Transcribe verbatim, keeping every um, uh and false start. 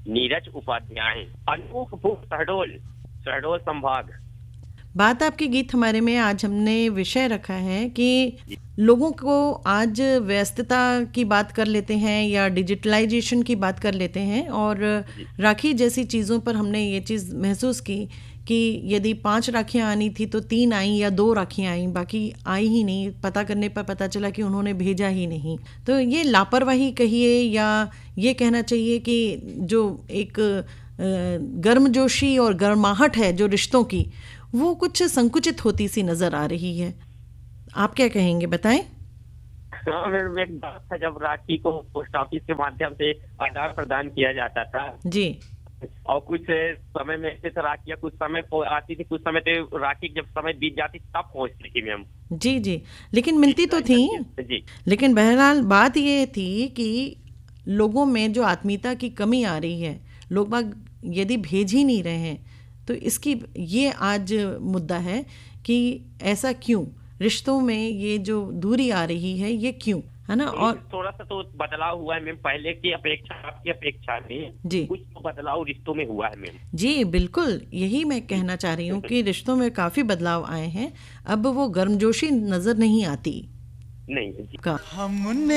नीरज उपाध्याय, अनूपपुर शहडोल, शहडोल संभाग। बात आपके गीत हमारे में आज हमने विषय रखा है कि लोगों को आज व्यस्तता की बात कर लेते हैं या डिजिटलाइजेशन की बात कर लेते हैं, और राखी जैसी चीज़ों पर हमने ये चीज़ महसूस की कि यदि पांच राखियां आनी थी तो तीन आई या दो राखियां आई, बाकी आई ही नहीं। पता करने पर पता चला कि उन्होंने भेजा ही नहीं। तो ये लापरवाही कहिए या ये कहना चाहिए कि जो एक गर्मजोशी और गर्माहट है जो रिश्तों की, वो कुछ संकुचित होती सी नजर आ रही है। आप क्या कहेंगे, बताएं। हाँ मैम, एक बात था जब राखी को पोस्ट ऑफिस के माध्यम से आदान प्रदान किया जाता था जी, और कुछ समय में ऐसे तो राखियाँ कुछ समय को आती थी, कुछ समय तो राखी जब समय बीत जाती तब पहुँचती थी मैम। जी जी, लेकिन मिलती तो थी। जी, लेकिन बहरहाल बात ये थी कि लोगों में जो आत्मीयता की कमी आ रही है, लोग बाग यदि भेज ही नहीं रहे हैं, तो इसकी ये आज मुद्दा है कि ऐसा क्यों, रिश्तों में ये जो दूरी आ रही है ये क्यों, है ना। और थोड़ा सा तो बदलाव हुआ है मैम, पहले की अपेक्षा आपकी अपेक्षा में जी, कुछ तो बदलाव रिश्तों में हुआ है मैम। जी बिल्कुल, यही मैं कहना चाह रही हूँ कि रिश्तों में काफ़ी बदलाव आए हैं। अब वो गर्मजोशी नज़र नहीं आती। नहीं जी। का हमने